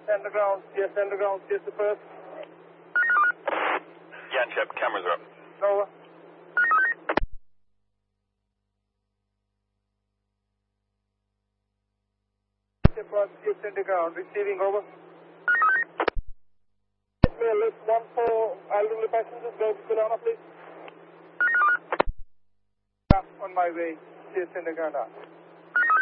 underground, CS the first. Yeah, Chip, cameras are up. Over. Chip 1, CS underground, receiving over. List 1 for elderly passengers, go to Solana, please. On my way, CS underground out.